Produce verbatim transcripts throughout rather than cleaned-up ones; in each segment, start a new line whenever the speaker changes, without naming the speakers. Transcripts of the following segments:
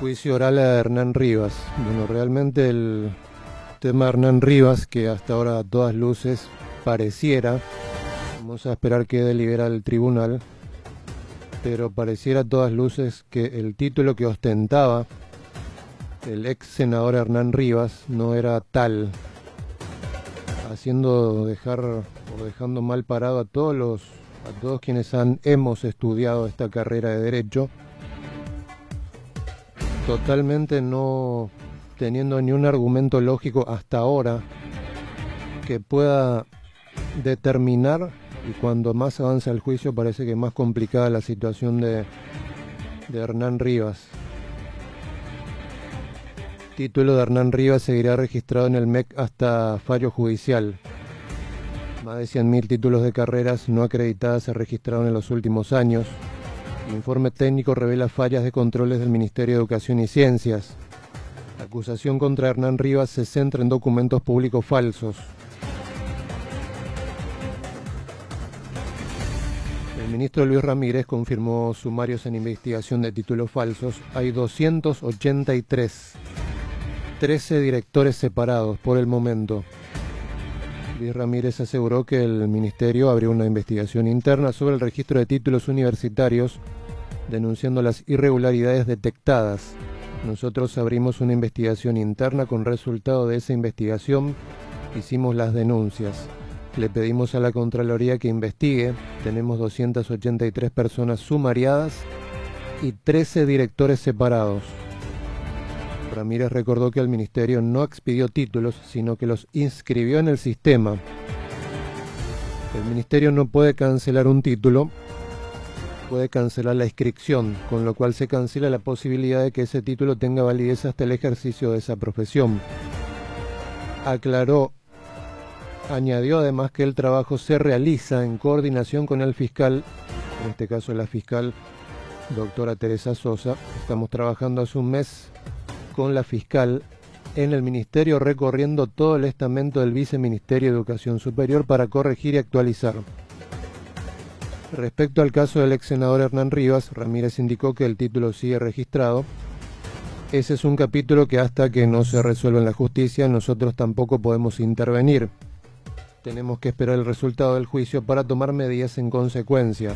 Juicio oral a Hernán Rivas. Bueno, realmente el tema de Hernán Rivas, que hasta ahora a todas luces pareciera, vamos a esperar que delibera el tribunal, pero pareciera a todas luces que el título que ostentaba el ex senador Hernán Rivas no era tal, haciendo dejar o dejando mal parado a todos los a todos quienes han hemos estudiado esta carrera de derecho, totalmente no teniendo ni un argumento lógico hasta ahora que pueda determinar, y cuando más avanza el juicio parece que más complicada la situación de, de Hernán Rivas. Título de Hernán Rivas seguirá registrado en el M E C hasta fallo judicial. Más de cien mil títulos de carreras no acreditadas se registraron en los últimos años. El informe técnico revela fallas de controles del Ministerio de Educación y Ciencias. La acusación contra Hernán Rivas se centra en documentos públicos falsos. El ministro Luis Ramírez confirmó sumarios en investigación de títulos falsos. Hay doscientos ochenta y tres, trece directores separados por el momento. Luis Ramírez aseguró que el ministerio abrió una investigación interna sobre el registro de títulos universitarios, denunciando las irregularidades detectadas. Nosotros abrimos una investigación interna. Con resultado de esa investigación hicimos las denuncias. Le pedimos a la Contraloría que investigue. Tenemos doscientas ochenta y tres personas sumariadas y trece directores separados. Ramírez recordó que el ministerio no expidió títulos, sino que los inscribió en el sistema. El ministerio no puede cancelar un título, puede cancelar la inscripción, con lo cual se cancela la posibilidad de que ese título tenga validez hasta el ejercicio de esa profesión. Aclaró, añadió además que el trabajo se realiza en coordinación con el fiscal, en este caso la fiscal doctora Teresa Sosa. Estamos trabajando hace un mes con la fiscal en el ministerio, recorriendo todo el estamento del Viceministerio de Educación Superior para corregir y actualizar. Respecto al caso del ex senador Hernán Rivas, Ramírez indicó que el título sigue registrado. Ese es un capítulo que hasta que no se resuelva en la justicia nosotros tampoco podemos intervenir. Tenemos que esperar el resultado del juicio para tomar medidas en consecuencia.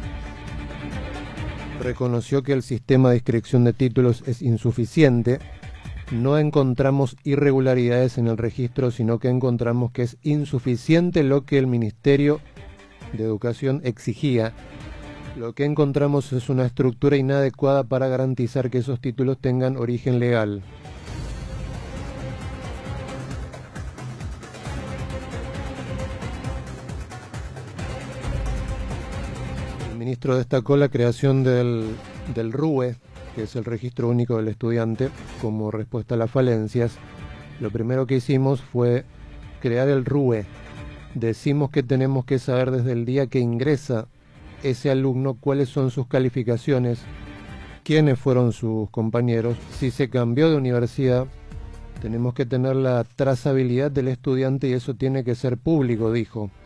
Reconoció que el sistema de inscripción de títulos es insuficiente. No encontramos irregularidades en el registro, sino que encontramos que es insuficiente lo que el Ministerio de Educación exigía. Lo que encontramos es una estructura inadecuada para garantizar que esos títulos tengan origen legal. El ministro destacó la creación del, del R U E, que es el Registro Único del Estudiante, como respuesta a las falencias. Lo primero que hicimos fue crear el R U E. Decimos que tenemos que saber desde el día que ingresa ese alumno cuáles son sus calificaciones, quiénes fueron sus compañeros, si se cambió de universidad. Tenemos que tener la trazabilidad del estudiante y eso tiene que ser público, dijo.